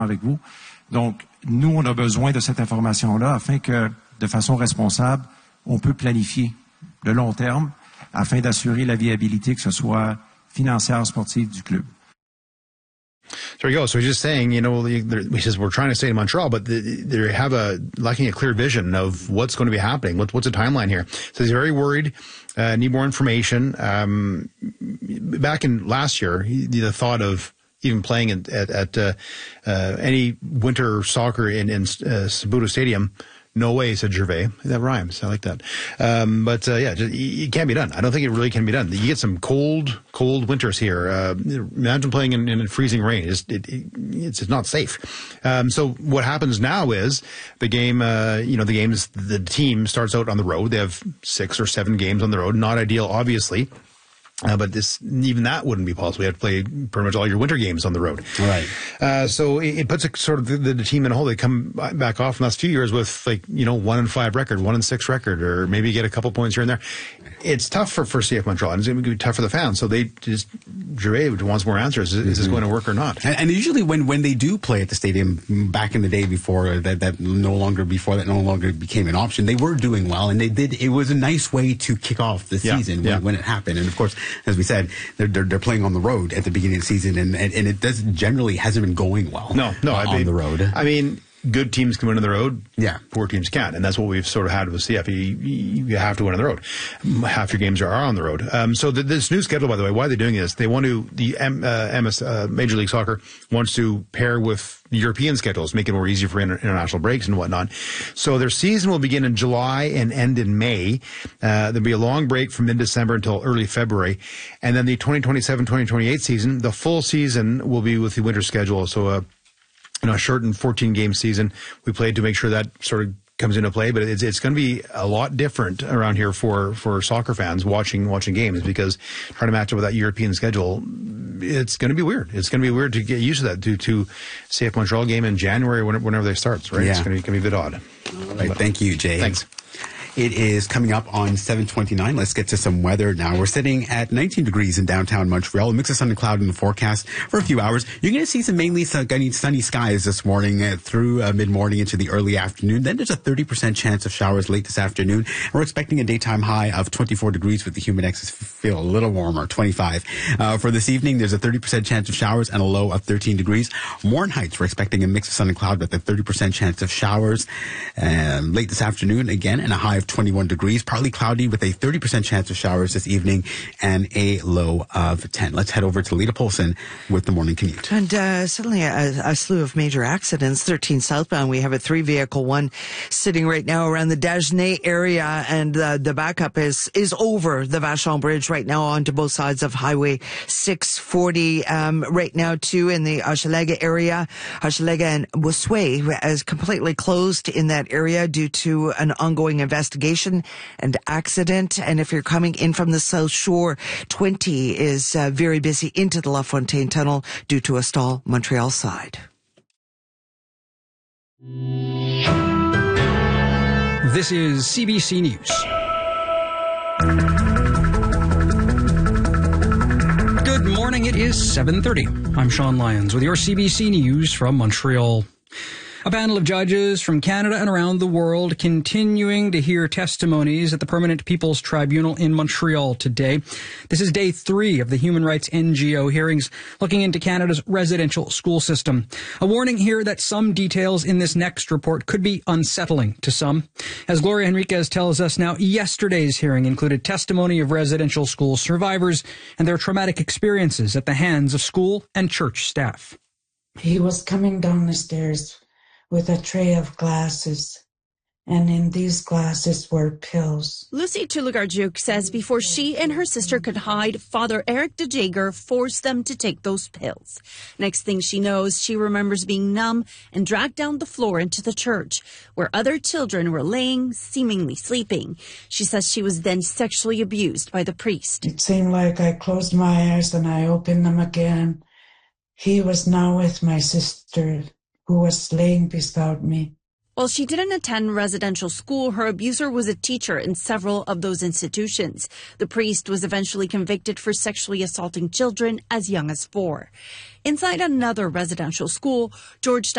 avec vous. Donc, nous, on a besoin de cette information-là afin que, de façon responsable, on peut planifier le long terme afin d'assurer la viabilité, que ce soit financière, sportive du club. There you go. So he's just saying, he says we're trying to stay in Montreal, but they have lacking a clear vision of what's going to be happening. What's the timeline here? So he's very worried, need more information. Back in last year, the thought of even playing at any winter soccer in Saputo Stadium, no way, said Gervais. That rhymes. I like that. But it can't be done. I don't think it really can be done. You get some cold winters here. Imagine playing in freezing rain. It's not safe. So what happens now is the game, the team starts out on the road. They have 6 or 7 games on the road. Not ideal, obviously. But even that wouldn't be possible. You have to play pretty much all your winter games on the road. Right. So it puts a sort of the team in a hole. They come back off in the last few years with 1-5 record, 1-6 record, or maybe get a couple points here and there. It's tough for CF Montreal, and it's going to be tough for the fans. So Gervais wants more answers. Is this going to work or not? And usually when they do play at the stadium back in the day before that no longer became an option, they were doing well, and it was a nice way to kick off the season when it happened. And of course, as we said, they're playing on the road at the beginning of the season, and it hasn't been going well. No, on the road. I mean, good teams can win on the road. Yeah. Poor teams can't. And that's what we've sort of had with CF. You have to win on the road. Half your games are on the road. So this new schedule, by the way, why are they doing this? They want to, Major League Soccer wants to pair with the European schedules, make it more easy for international breaks and whatnot. So their season will begin in July and end in May. There'll be a long break from mid-December until early February. And then the 2027-2028 season, the full season will be with the winter schedule. So, a shortened 14-game season we played to make sure that sort of comes into play, but it's going to be a lot different around here for soccer fans watching games, because trying to match up with that European schedule, it's going to be weird. It's going to be weird to get used to that to CF Montreal game in January whenever they start, right? Yeah. It's going to be a bit odd. All right, thank you, Jay. Thanks. It is coming up on 7:29. Let's get to some weather now. We're sitting at 19 degrees in downtown Montreal. A mix of sun and cloud in the forecast for a few hours. You're going to see some mainly sunny skies this morning through mid-morning into the early afternoon. Then there's a 30% chance of showers late this afternoon. We're expecting a daytime high of 24 degrees with the humid index feel a little warmer, 25. For this evening, there's a 30% chance of showers and a low of 13 degrees. Morin Heights, we're expecting a mix of sun and cloud with a 30% chance of showers late this afternoon again, and a high of 21 degrees, partly cloudy with a 30% chance of showers this evening and a low of 10. Let's head over to Lita Polson with the morning commute. And suddenly a slew of major accidents. 13 southbound, we have a 3-vehicle one sitting right now around the Dagenais area, and the backup is over the Vachon Bridge right now onto both sides of Highway 640. Right now, too, in the Hochelaga area, Hochelaga and Bossuet is completely closed in that area due to an ongoing investigation and accident. And if you're coming in from the South Shore, 20 is very busy into the La Fontaine Tunnel due to a stall Montreal side. This is CBC News. Good morning. It is 7:30. I'm Sean Lyons with your CBC News from Montreal. A panel of judges from Canada and around the world continuing to hear testimonies at the Permanent People's Tribunal in Montreal today. This is day 3 of the Human Rights NGO hearings looking into Canada's residential school system. A warning here that some details in this next report could be unsettling to some. As Gloria Henriquez tells us now, yesterday's hearing included testimony of residential school survivors and their traumatic experiences at the hands of school and church staff. He was coming down the stairs with a tray of glasses, and in these glasses were pills. Lucy Tulugarjuk says before she and her sister could hide, Father Eric de Jager forced them to take those pills. Next thing she knows, she remembers being numb and dragged down the floor into the church, where other children were laying, seemingly sleeping. She says she was then sexually abused by the priest. It seemed like I closed my eyes and I opened them again. He was now with my sister, who was laying beside me. While she didn't attend residential school, her abuser was a teacher in several of those institutions. The priest was eventually convicted for sexually assaulting children as young as 4. Inside another residential school, George